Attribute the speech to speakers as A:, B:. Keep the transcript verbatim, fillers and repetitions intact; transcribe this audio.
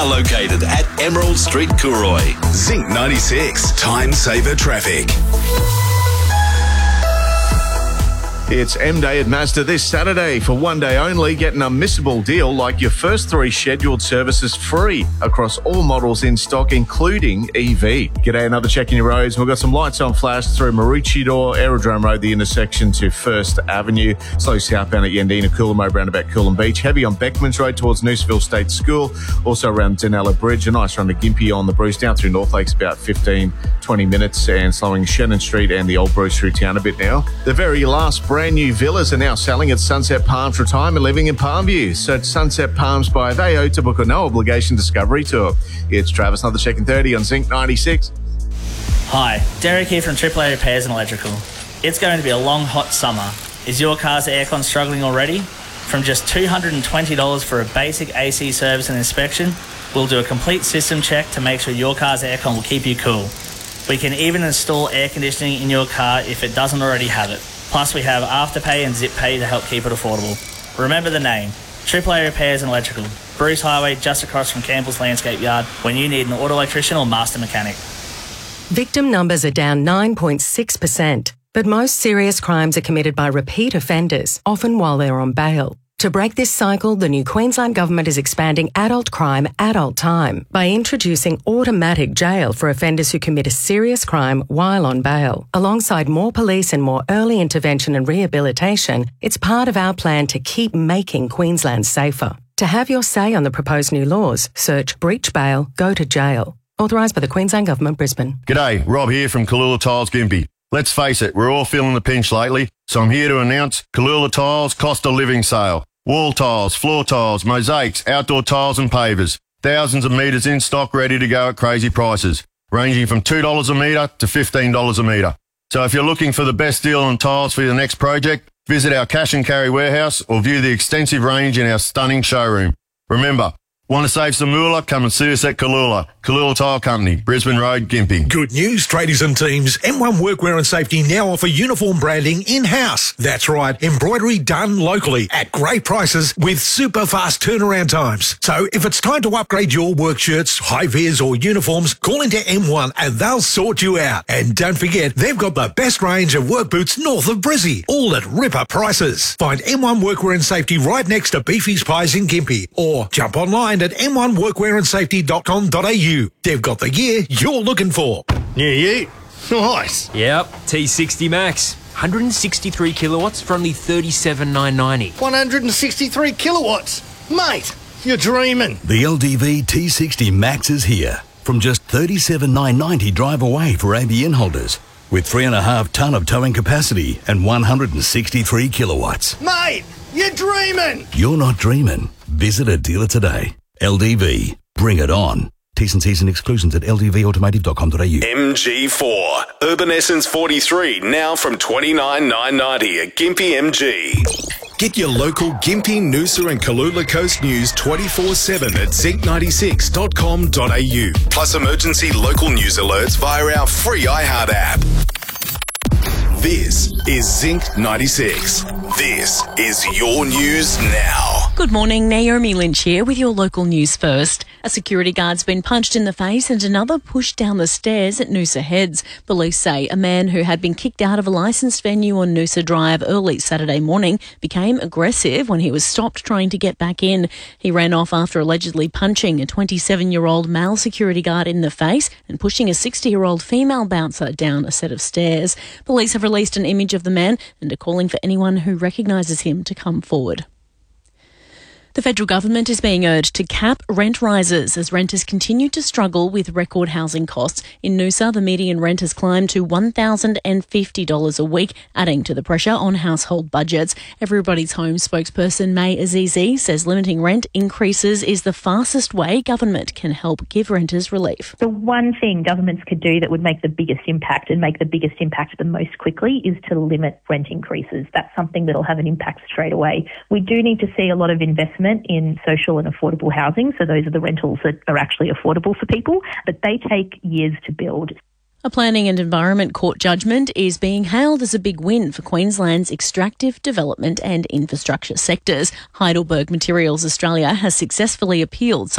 A: Located at Emerald Street, Cooroy. Zinc ninety-six, Time Saver Traffic.
B: It's M-Day at Mazda this Saturday. For one day only, get an unmissable deal like your first three scheduled services free across all models in stock, including E V. G'day, another check in your roads. We've got some lights on flash through Maroochydore, Aerodrome Road, the intersection to First Avenue. Slow southbound at Yandina, Coolum, roundabout Coolum Beach. Heavy on Beckmans Road towards Nooseville State School. Also around Denella Bridge. A nice run to Gympie on the Bruce down through North Lakes, about fifteen, twenty minutes. And slowing Shannon Street and the Old Bruce through town a bit now. The very last brand new villas are now selling at Sunset Palms Retirement Living in Palmview. So at Sunset Palms by Aveo to book a no obligation discovery tour. It's Travis, another check in thirty on Zinc ninety-six.
C: Hi, Derek here from Triple A Repairs and Electrical. It's going to be a long, hot summer. Is your car's aircon struggling already? From just two hundred twenty dollars for a basic A C service and inspection, we'll do a complete system check to make sure your car's aircon will keep you cool. We can even install air conditioning in your car if it doesn't already have it. Plus, we have Afterpay and Zip Pay to help keep it affordable. Remember the name, Triple A Repairs and Electrical, Bruce Highway, just across from Campbell's Landscape Yard, when you need an auto electrician or master mechanic.
D: Victim numbers are down nine point six percent, but most serious crimes are committed by repeat offenders, often while they're on bail. To break this cycle, the new Queensland Government is expanding adult crime, adult time by introducing automatic jail for offenders who commit a serious crime while on bail. Alongside more police and more early intervention and rehabilitation, it's part of our plan to keep making Queensland safer. To have your say on the proposed new laws, search breach bail, go to jail. Authorised by the Queensland Government, Brisbane.
E: G'day, Rob here from Kalula Tiles Gympie. Let's face it, we're all feeling the pinch lately, so I'm here to announce Kalula Tiles Cost of Living Sale. Wall tiles, floor tiles, mosaics, outdoor tiles and pavers. Thousands of metres in stock ready to go at crazy prices, ranging from two dollars a metre to fifteen dollars a metre. So if you're looking for the best deal on tiles for your next project, visit our cash and carry warehouse or view the extensive range in our stunning showroom. Remember, want to save some moolah? Come and see us at Kalula. Kalula Tile Company, Brisbane Road, Gympie.
F: Good news, tradies and teams. M one Workwear and Safety now offer uniform branding in-house. That's right, embroidery done locally at great prices with super fast turnaround times. So if it's time to upgrade your work shirts, high-vis or uniforms, call into M one and they'll sort you out. And don't forget, they've got the best range of work boots north of Brizzy, all at ripper prices. Find M one Workwear and Safety right next to Beefy's Pies in Gympie or jump online at m one workwear and safety dot com dot a u. They've got the gear you're looking for.
G: Yeah, yeah. Nice.
H: Yep, T sixty Max. one hundred sixty-three kilowatts for only thirty-seven thousand nine hundred ninety.
G: one hundred sixty-three kilowatts. Mate, you're dreaming.
A: The L D V T sixty Max is here. From just thirty-seven thousand nine hundred ninety drive away for A B N holders. With three and a half tonne of towing capacity and one hundred sixty-three kilowatts.
G: Mate, you're dreaming.
A: You're not dreaming. Visit a dealer today. L D V. Bring it on. T's and C's and exclusions at l d v automotive dot com dot a u.
I: M G four. Urban Essence forty-three, now from twenty-nine thousand nine hundred ninety at Gympie M G.
J: Get your local Gympie, Noosa and Kalula Coast news twenty-four seven at zinc ninety-six dot com dot a u.
I: Plus emergency local news alerts via our free iHeart app.
J: This is Zinc ninety-six.
I: This is your news now.
K: Good morning, Naomi Lynch here with your local news first. A security guard's been punched in the face and another pushed down the stairs at Noosa Heads. Police say a man who had been kicked out of a licensed venue on Noosa Drive early Saturday morning became aggressive when he was stopped trying to get back in. He ran off after allegedly punching a twenty-seven-year-old male security guard in the face and pushing a sixty-year-old female bouncer down a set of stairs. Police have released an image of the man and are calling for anyone who recognises him to come forward. The federal government is being urged to cap rent rises as renters continue to struggle with record housing costs. In Noosa, the median rent has climbed to one thousand fifty dollars a week, adding to the pressure on household budgets. Everybody's Home spokesperson May Azizi says limiting rent increases is the fastest way government can help give renters relief.
L: The one thing governments could do that would make the biggest impact and make the biggest impact the most quickly is to limit rent increases. That's something that will have an impact straight away. We do need to see a lot of investment in social and affordable housing. So those are the rentals that are actually affordable for people, but they take years to build.
K: A planning and environment court judgment is being hailed as a big win for Queensland's extractive development and infrastructure sectors. Heidelberg Materials Australia has successfully appealed